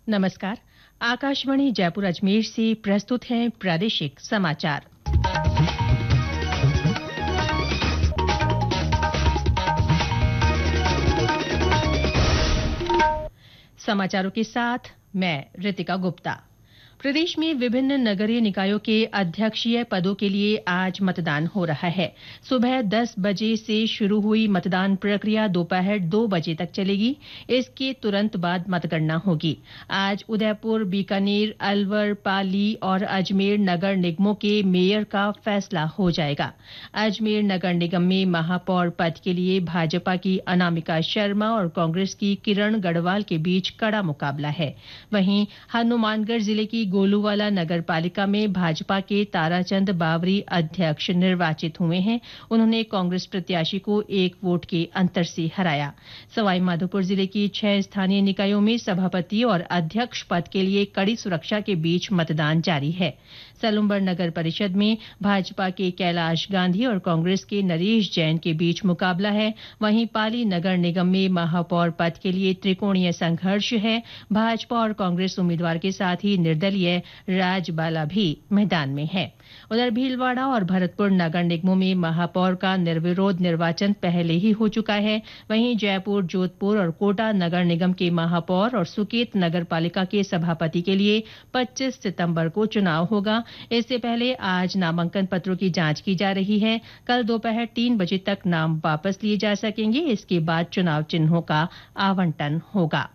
नमस्कार। आकाशवाणी जयपुर अजमेर से प्रस्तुत हैं प्रादेशिक समाचार। समाचारों के साथ मैं रितिका गुप्ता। प्रदेश में विभिन्न नगरीय निकायों के अध्यक्षीय पदों के लिए आज मतदान हो रहा है। सुबह 10 बजे से शुरू हुई मतदान प्रक्रिया दोपहर 2 बजे तक चलेगी। इसके तुरंत बाद मतगणना होगी। आज उदयपुर, बीकानेर, अलवर, पाली और अजमेर नगर निगमों के मेयर का फैसला हो जाएगा। अजमेर नगर निगम में महापौर पद के लिए भाजपा की अनामिका शर्मा और कांग्रेस की किरण गढ़वाल के बीच कड़ा मुकाबला है। वहीं हनुमानगढ़ जिले की गोलूवाला नगर पालिका में भाजपा के ताराचंद बावरी अध्यक्ष निर्वाचित हुए हैं। उन्होंने कांग्रेस प्रत्याशी को 1 वोट के अंतर से हराया। सवाईमाधोपुर जिले की 6 स्थानीय निकायों में सभापति और अध्यक्ष पद के लिए कड़ी सुरक्षा के बीच मतदान जारी है। सलुम्बर नगर परिषद में भाजपा के कैलाश गांधी और कांग्रेस के नरेश जैन के बीच मुकाबला है। वहीं पाली नगर निगम में महापौर पद के लिए त्रिकोणीय संघर्ष है। भाजपा और कांग्रेस उम्मीदवार के साथ ही निर्दलीय राजबाला भी मैदान में है। उधर भीलवाड़ा और भरतपुर नगर निगमों में महापौर का निर्विरोध निर्वाचन पहले ही हो चुका है। वहीं जयपुर, जोधपुर और कोटा नगर निगम के महापौर और सुकेत नगर पालिका के सभापति के लिए 25 सितंबर को चुनाव होगा। इससे पहले आज नामांकन पत्रों की जांच की जा रही है। कल दोपहर 3 बजे तक नाम वापस लिए जा सकेंगे। इसके बाद चुनाव चिन्हों का आवंटन होगा।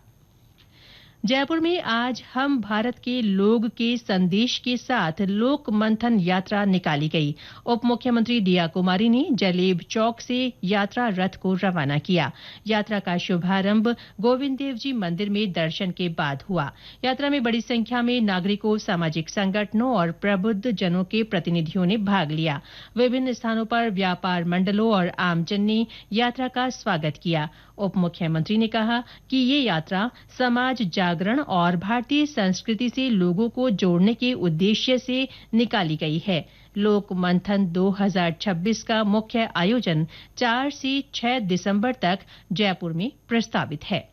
जयपुर में आज हम भारत के लोग के संदेश के साथ लोक मंथन यात्रा निकाली गई। उप मुख्यमंत्री दिया कुमारी ने जलेब चौक से यात्रा रथ को रवाना किया। यात्रा का शुभारंभ गोविंद देव जी मंदिर में दर्शन के बाद हुआ। यात्रा में बड़ी संख्या में नागरिकों, सामाजिक संगठनों और प्रबुद्ध जनों के प्रतिनिधियों ने भाग लिया। विभिन्न स्थानों पर व्यापार मंडलों और आमजन ने यात्रा का स्वागत किया। उप मुख्यमंत्री ने कहा कि ये यात्रा समाज जागरण और भारतीय संस्कृति से लोगों को जोड़ने के उद्देश्य से निकाली गई है। लोक मंथन 2026 का मुख्य आयोजन 4 से 6 दिसंबर तक जयपुर में प्रस्तावित है।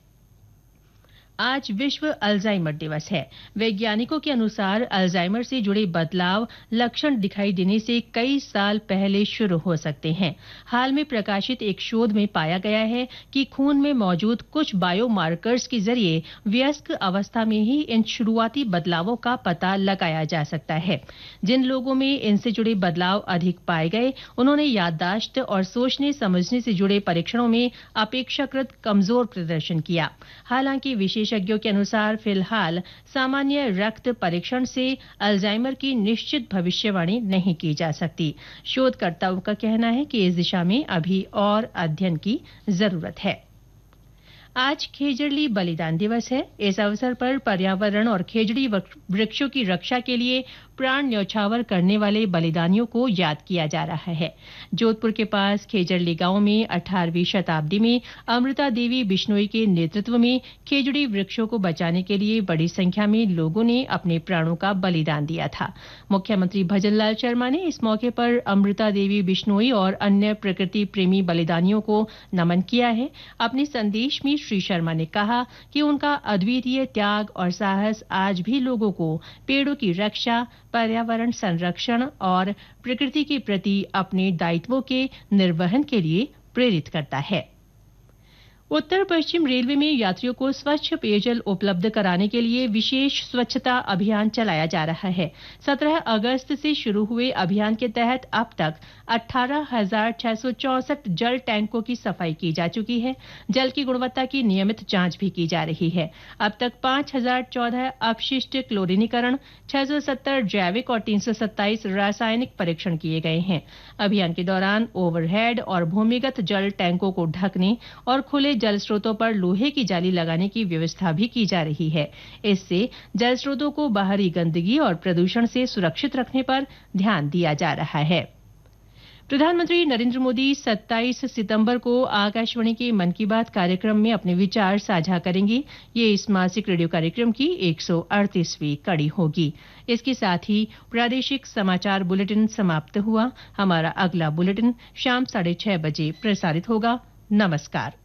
आज विश्व अल्जाइमर दिवस है। वैज्ञानिकों के अनुसार अल्जाइमर से जुड़े बदलाव लक्षण दिखाई देने से कई साल पहले शुरू हो सकते हैं। हाल में प्रकाशित एक शोध में पाया गया है कि खून में मौजूद कुछ बायोमार्कर्स के जरिए वयस्क अवस्था में ही इन शुरुआती बदलावों का पता लगाया जा सकता है। जिन लोगों में इनसे जुड़े बदलाव अधिक पाए गए, उन्होंने याददाश्त और सोचने समझने से जुड़े परीक्षणों में अपेक्षाकृत कमजोर प्रदर्शन किया। हालांकि विशेषज्ञों के अनुसार फिलहाल सामान्य रक्त परीक्षण से अल्जाइमर की निश्चित भविष्यवाणी नहीं की जा सकती। शोधकर्ताओं का कहना है कि इस दिशा में अभी और अध्ययन की जरूरत है। आज खेजड़ली बलिदान दिवस है। इस अवसर पर पर्यावरण और खेजड़ी वृक्षों की रक्षा के लिए प्राण न्यौछावर करने वाले बलिदानियों को याद किया जा रहा है। जोधपुर के पास खेजड़ली गांव में 18वीं शताब्दी में अमृता देवी बिश्नोई के नेतृत्व में खेजड़ी वृक्षों को बचाने के लिए बड़ी संख्या में लोगों ने अपने प्राणों का बलिदान दिया था। मुख्यमंत्री भजनलाल शर्मा ने इस मौके पर अमृता देवी बिश्नोई और अन्य प्रकृति प्रेमी बलिदानियों को नमन किया है। अपने संदेश में श्री शर्मा ने कहा कि उनका अद्वितीय त्याग और साहस आज भी लोगों को पेड़ों की रक्षा, पर्यावरण संरक्षण और प्रकृति के प्रति अपने दायित्वों के निर्वहन के लिए प्रेरित करता है। उत्तर पश्चिम रेलवे में यात्रियों को स्वच्छ पेयजल उपलब्ध कराने के लिए विशेष स्वच्छता अभियान चलाया जा रहा है। 17 अगस्त से शुरू हुए अभियान के तहत अब तक 18,664 जल टैंकों की सफाई की जा चुकी है। जल की गुणवत्ता की नियमित जांच भी की जा रही है। अब तक 5,014 अपशिष्ट क्लोरीनीकरण, 670 जैविक और 327 रासायनिक परीक्षण किए गए हैं। अभियान के दौरान ओवरहेड और भूमिगत जल टैंकों को ढकने और खुले जल स्रोतों पर लोहे की जाली लगाने की व्यवस्था भी की जा रही है। इससे जल स्रोतों को बाहरी गंदगी और प्रदूषण से सुरक्षित रखने पर ध्यान दिया जा रहा है। प्रधानमंत्री नरेंद्र मोदी 27 सितंबर को आकाशवाणी के मन की बात कार्यक्रम में अपने विचार साझा करेंगे। ये इस मासिक रेडियो कार्यक्रम की 138वीं कड़ी होगी। इसके साथ ही प्रादेशिक समाचार बुलेटिन समाप्त हुआ। हमारा अगला बुलेटिन शाम 6:30 बजे प्रसारित होगा। नमस्कार।